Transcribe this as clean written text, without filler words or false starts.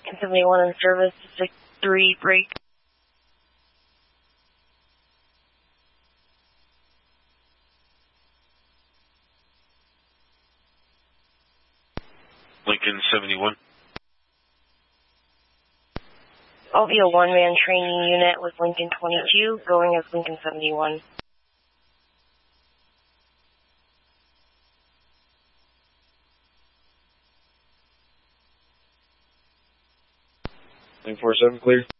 Lincoln 71 in service, 6-3, break. Lincoln 71. I'll be a one-man training unit with Lincoln 22, going as Lincoln 71. Lincoln 47, clear.